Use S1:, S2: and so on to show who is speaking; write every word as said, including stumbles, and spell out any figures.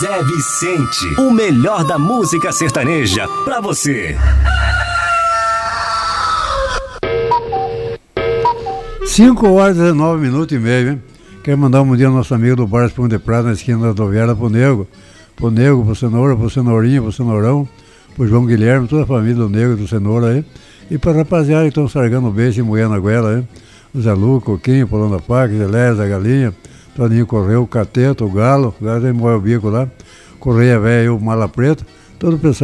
S1: Zé Vicente, o melhor da música sertaneja pra você.
S2: cinco horas e dezenove minutos e meio, hein? Quero mandar um bom dia ao nosso amigo do Bar Espuma de Prata, na esquina da rodoviária, pro Nego. Pro Nego, pro Cenoura, pro Cenourinha, pro Cenourão, pro João Guilherme, toda a família do Nego e do Cenoura aí. E pra rapaziada que estão sargando o beijo e moendo a goela aí. O Zé Lu, Coquinho, Polão da Paca, Zé Lés, a Galinha, Toninho Correu, o Cateto, o Galo, o Galo moeu o bico lá, Correia Velha, o Mala Preta, todo o pessoal